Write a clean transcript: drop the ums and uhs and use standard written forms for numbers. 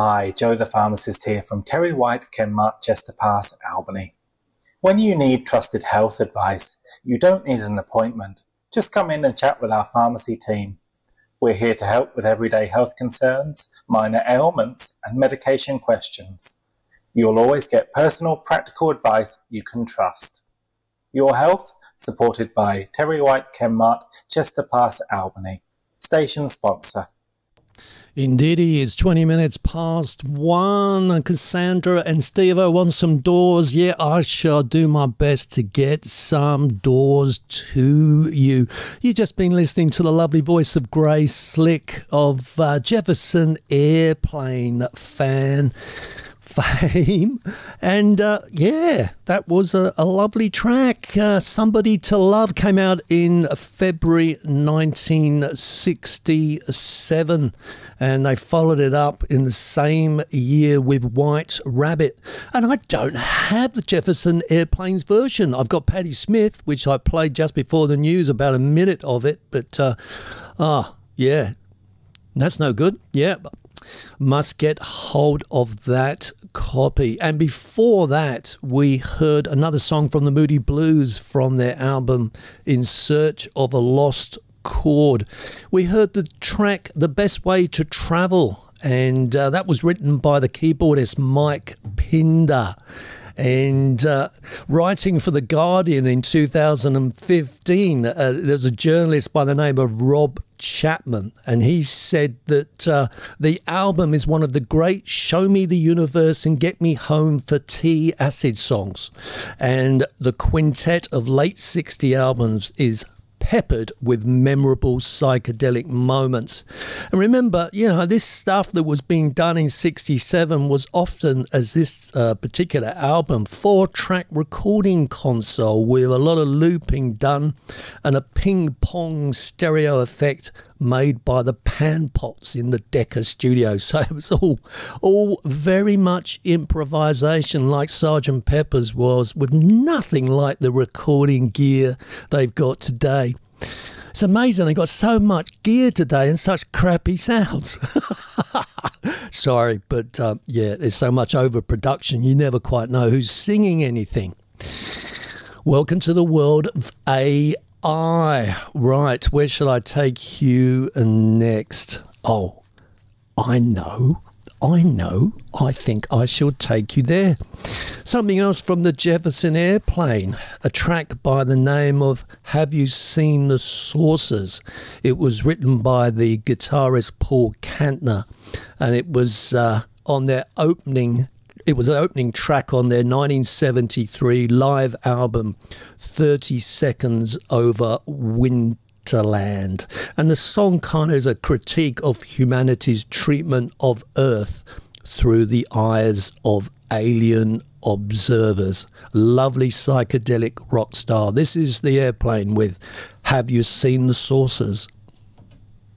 Hi, Joe the Pharmacist here from Terry White, Kenmart, Chester Pass, Albany. When you need trusted health advice, you don't need an appointment. Just come in and chat with our pharmacy team. We're here to help with everyday health concerns, minor ailments, and medication questions. You'll always get personal, practical advice you can trust. Your Health, supported by Terry White, Kenmart, Chester Pass, Albany. Station sponsor. Indeed he is. 20 minutes past 1. Cassandra and Steve-O want some doors. Yeah, I shall do my best to get some doors to you. You've just been listening to the lovely voice of Grace Slick of Jefferson Airplane fame. And yeah, that was a lovely track. Somebody to Love came out in February 1967, and they followed it up in the same year with White Rabbit. And I don't have the Jefferson Airplanes version. I've got Patti Smith, which I played just before the news, about a minute of it, but yeah, that's no good. Yeah, must get hold of that copy. And before that, we heard another song from the Moody Blues from their album In Search of a Lost Chord. We heard the track The Best Way to Travel, and that was written by the keyboardist Mike Pinder. And writing for The Guardian in 2015, there's a journalist by the name of Rob Chapman, and he said that the album is one of the great Show Me the Universe and Get Me Home for Tea acid songs, and the quintet of late 60 albums is peppered with memorable psychedelic moments. And remember, you know, this stuff that was being done in 67 was often, as this particular album, 4-track recording console with a lot of looping done and a ping-pong stereo effect made by the Pan Pots in the Decca studio. So it was all very much improvisation, like Sgt. Pepper's was, with nothing like the recording gear they've got today. It's amazing they got so much gear today and such crappy sounds. Sorry, but yeah, there's so much overproduction, you never quite know who's singing anything. Welcome to the world of AI. Right, where shall I take you next? Oh, I know. I think I shall take you there. Something else from the Jefferson Airplane, a track by the name of Have You Seen the Saucers? It was written by the guitarist Paul Kantner, and it was on their opening. It was an opening track on their 1973 live album, 30 Seconds Over Winterland. And the song kind of is a critique of humanity's treatment of Earth through the eyes of alien observers. Lovely psychedelic rock style. This is the Airplane with Have You Seen the Saucers?